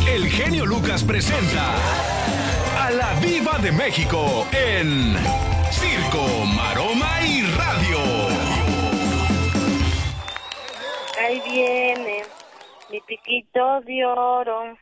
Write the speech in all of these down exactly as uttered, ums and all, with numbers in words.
el genio Lucas presenta a la Diva de México en Circo, Maroma y Radio. Ahí viene mi piquito de oro,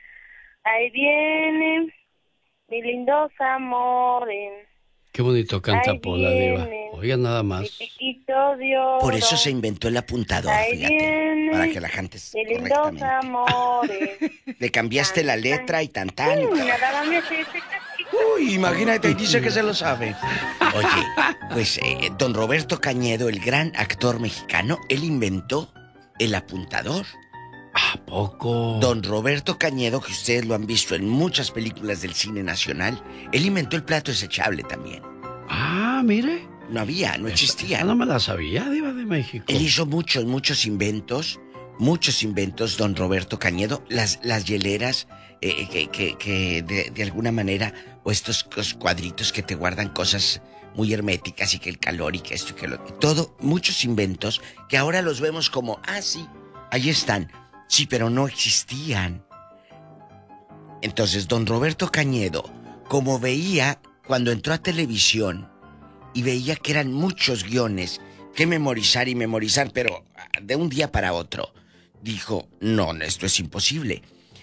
ahí viene mi lindos amores. Qué bonito canta Pola, Diva. Oiga, nada más. Mi piquito de oro. Por eso se inventó el apuntador, ahí fíjate, viene para que la cantes mi lindos correctamente. amores. Le cambiaste la letra y tan tan. Uy, nada más me hace ese Uy, imagínate, dice que se lo sabe. Oye, pues eh, don Roberto Cañedo, el gran actor mexicano, él inventó el apuntador. ¿A poco? Don Roberto Cañedo, que ustedes lo han visto en muchas películas del cine nacional, él inventó el plato desechable también. Ah, mire. No había, no existía. Esa no me la sabía, Diva de México. Él hizo muchos, muchos inventos, muchos inventos, don Roberto Cañedo. Las, las hieleras, eh, que, que, que de, de alguna manera, o estos cuadritos que te guardan cosas muy herméticas y que el calor y que esto y que lo... Todo, muchos inventos que ahora los vemos como, ah, sí, ahí están. Sí, pero no existían. Entonces, don Roberto Cañedo, como veía cuando entró a televisión y veía que eran muchos guiones que memorizar y memorizar, pero de un día para otro, dijo, no, esto es imposible.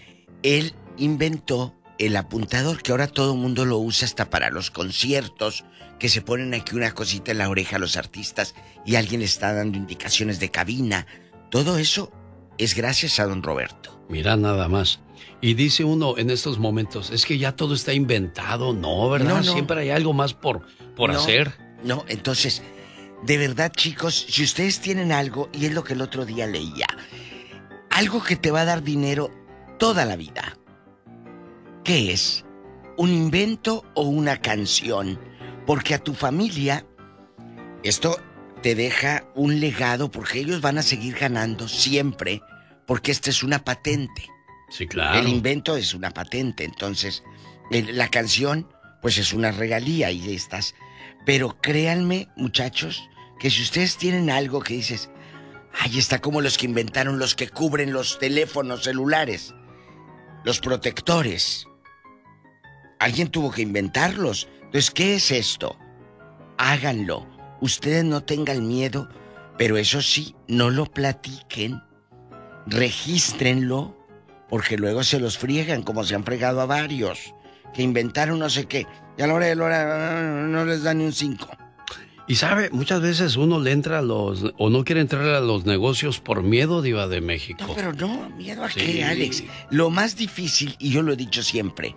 Él inventó el apuntador, que ahora todo el mundo lo usa hasta para los conciertos, que se ponen aquí una cosita en la oreja a los artistas y alguien le está dando indicaciones de cabina. Todo eso es gracias a don Roberto. Mira nada más. Y dice uno en estos momentos, es que ya todo está inventado, ¿no? ¿Verdad? No, no. Siempre hay algo más por, por no, hacer. No, entonces, de verdad, chicos, si ustedes tienen algo, y es lo que el otro día leía, algo que te va a dar dinero toda la vida, ¿qué es? ¿Un invento o una canción? Porque a tu familia, esto te deja un legado, porque ellos van a seguir ganando siempre, porque esta es una patente. Sí, claro. El invento es una patente, entonces el, la canción pues es una regalía y estás. Pero créanme, muchachos, que si ustedes tienen algo que dices, ahí está, como los que inventaron los que cubren los teléfonos celulares, los protectores. Alguien tuvo que inventarlos. Entonces, ¿qué es esto? Háganlo. Ustedes no tengan miedo, pero eso sí, no lo platiquen. Regístrenlo, porque luego se los friegan, como se han fregado a varios, que inventaron no sé qué, y a la hora de la hora no les dan ni un cinco. Y sabe, muchas veces uno le entra a los, o no quiere entrar a los negocios por miedo, Diva de México. No, pero no, miedo a Sí. qué, Alex. Lo más difícil, y yo lo he dicho siempre,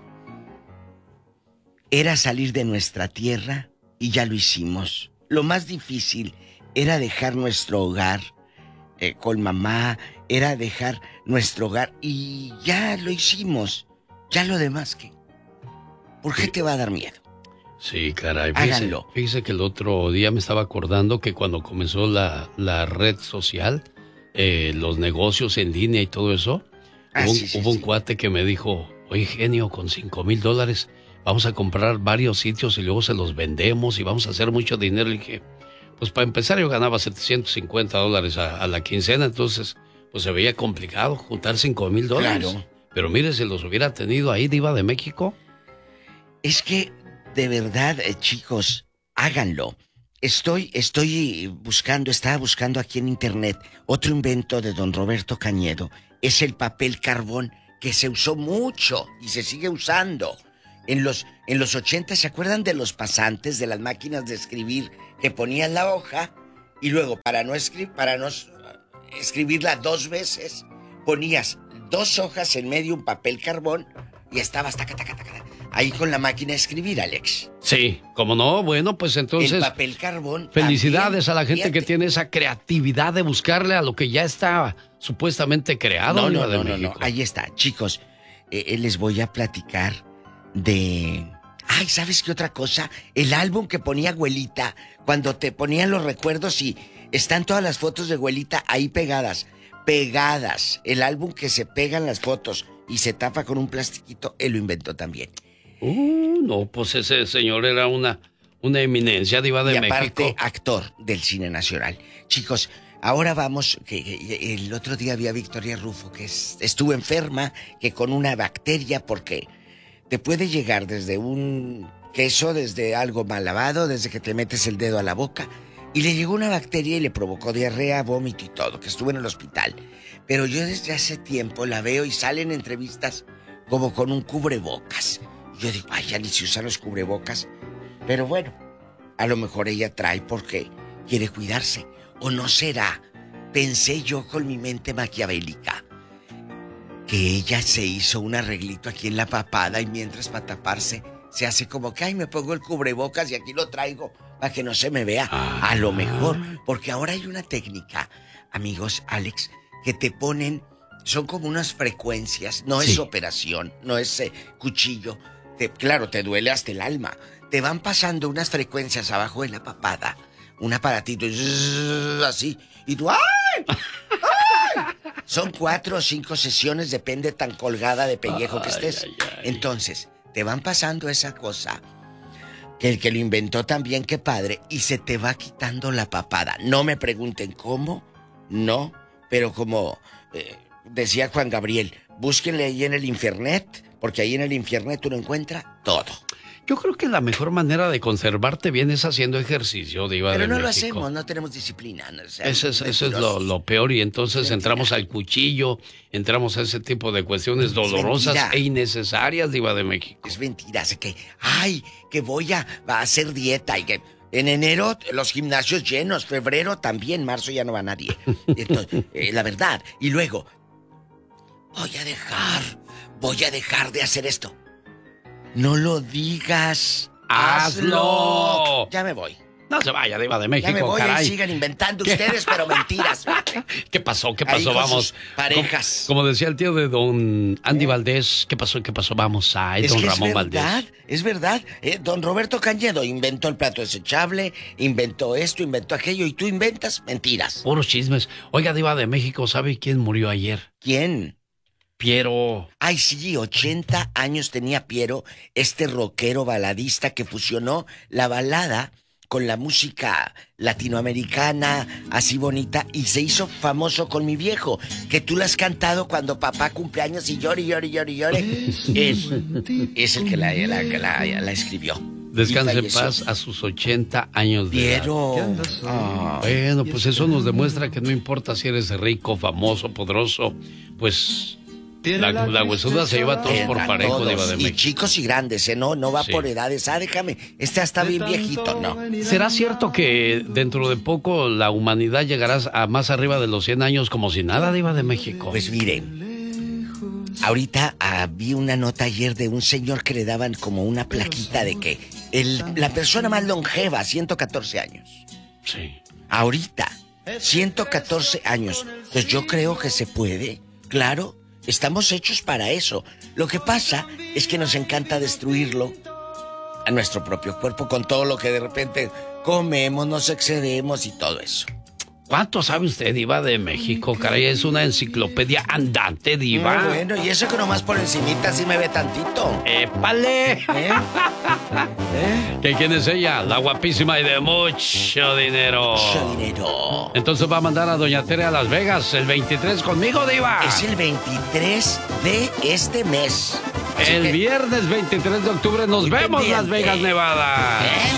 era salir de nuestra tierra, y ya lo hicimos. Lo más difícil era dejar nuestro hogar eh, con mamá, era dejar nuestro hogar, y ya lo hicimos. Ya lo demás, ¿qué? ¿Por qué te va a dar miedo? Sí, caray. Fíjese, Háganlo. fíjese que el otro día me estaba acordando que cuando comenzó la, la red social, eh, los negocios en línea y todo eso, Ah, hubo, un, sí, sí, hubo un sí. cuate que me dijo, oye, genio, con cinco mil dólares vamos a comprar varios sitios y luego se los vendemos y vamos a hacer mucho dinero. Le dije, pues para empezar yo ganaba setecientos cincuenta dólares a, a la quincena, entonces pues se veía complicado juntar cinco mil dólares. Claro. Pero mire, si los hubiera tenido ahí, Diva de México. Es que, de verdad, eh, chicos, háganlo. Estoy, estoy buscando, estaba buscando aquí en internet otro invento de don Roberto Cañedo. Es el papel carbón, que se usó mucho y se sigue usando. En los, en los ochenta, ¿se acuerdan de los pasantes, de las máquinas de escribir, que ponían la hoja y luego para no escribir, para no escribirla dos veces, ponías dos hojas en medio, un papel carbón, y estabas taca, taca, taca, ahí con la máquina de escribir, Alex? Sí, como no, bueno, pues entonces... El papel carbón. Felicidades también, a la gente fíjate. que tiene esa creatividad de buscarle a lo que ya está supuestamente creado. No, no, Diva de no, no, no, México. ahí está, chicos. Eh, eh, les voy a platicar de... Ay, ¿sabes qué otra cosa? El álbum que ponía abuelita, cuando te ponían los recuerdos y están todas las fotos de abuelita ahí pegadas. Pegadas. El álbum que se pegan las fotos y se tapa con un plastiquito, él lo inventó también. Uh, no, pues ese señor era una, una eminencia, Diva de y aparte, México. actor del cine nacional. Chicos, ahora vamos, que, que el otro día vi a Victoria Rufo, que es, estuvo enferma, que con una bacteria, porque te puede llegar desde un queso, desde algo mal lavado, desde que te metes el dedo a la boca, y le llegó una bacteria y le provocó diarrea, vómito y todo, que estuvo en el hospital. Pero yo desde hace tiempo la veo y sale en entrevistas como con un cubrebocas. Yo digo, ay, ya ni se usan los cubrebocas. Pero bueno, a lo mejor ella trae porque quiere cuidarse. ¿O no será? Pensé yo con mi mente maquiavélica que ella se hizo un arreglito aquí en la papada y mientras para taparse se hace como que, ay, me pongo el cubrebocas y aquí lo traigo para que no se me vea. A lo mejor, porque ahora hay una técnica, amigos, Alex, que te ponen, son como unas frecuencias, no sí. es operación, no es eh, cuchillo. Te, claro, te duele hasta el alma. Te van pasando unas frecuencias abajo de la papada, un aparatito y así, y tú, ¡ay! ¡Ay! Son cuatro o cinco sesiones, depende tan colgada de pellejo ay, que estés. Ay, ay. Entonces, te van pasando esa cosa, que el que lo inventó también, qué padre, y se te va quitando la papada. No me pregunten cómo, no, pero como eh, decía Juan Gabriel, búsquenle ahí en el Infernet, porque ahí en el Infernet uno encuentra todo. Yo creo que la mejor manera de conservarte bien es haciendo ejercicio, Diva de México. Pero no lo hacemos, no tenemos disciplina. No, o sea, eso es, eso es lo, lo peor, y entonces mentira. Entramos al cuchillo, entramos a ese tipo de cuestiones dolorosas e innecesarias, Diva de México. Es mentira, sé que, ay, que voy a, a hacer dieta y que en enero los gimnasios llenos, febrero también, marzo ya no va nadie. Entonces, eh, la verdad, y luego, voy a dejar, voy a dejar de hacer esto. No lo digas. ¡Hazlo! Ya me voy. No se vaya, Diva de México, ya me voy, caray. Y sigan inventando ustedes, pero mentiras. ¿Qué pasó? ¿Qué pasó? Ahí con vamos. Sus parejas. Como, como decía el tío de don Andy ¿Eh? Valdés, ¿qué pasó? ¿Qué pasó? Vamos a don que Ramón es verdad, Valdés. Es verdad, eh, don Roberto Cañedo inventó el plato desechable, inventó esto, inventó aquello, y tú inventas mentiras. Puros chismes. Oiga, Diva de México, ¿sabe quién murió ayer? ¿Quién? Piero. Ay, sí, ochenta años tenía Piero, este rockero baladista que fusionó la balada con la música latinoamericana, así bonita, y se hizo famoso con Mi Viejo, que tú la has cantado cuando papá cumpleaños y llore, llore, llore, llore. Él es el que la, la, la, la escribió. Descanse en paz a sus ochenta años de Piero. edad. Oh. Bueno, pues eso nos demuestra que no importa si eres rico, famoso, poderoso, pues... La, la huesuda se lleva a todos por parejo, Diva de México. Y chicos y grandes, ¿eh? No, no va sí. por edades. Ah, déjame, este está bien viejito, no. ¿Será cierto que dentro de poco la humanidad llegará a más arriba de los cien años como si nada, Diva de México? Pues miren, ahorita ah, vi una nota ayer de un señor que le daban como una plaquita de que el, la persona más longeva, ciento catorce años. Sí. Ahorita, ciento catorce años. Pues yo creo que se puede, claro. Estamos hechos para eso. Lo que pasa es que nos encanta destruirlo a nuestro propio cuerpo con todo lo que de repente comemos, nos excedemos y todo eso. ¿Cuánto sabe usted, Diva de México? Caray, es una enciclopedia andante, Diva. Muy bueno, y eso que nomás por encimita sí me ve tantito. ¡Épale! ¿Eh? ¿Eh? ¿Que quién es ella? La guapísima y de mucho dinero. Mucho dinero. Entonces va a mandar a doña Tere a Las Vegas el veintitrés conmigo, Diva. Es el veintitrés de este mes. Así el que... viernes veintitrés de octubre nos vemos en Las Vegas, Nevada. ¿Eh?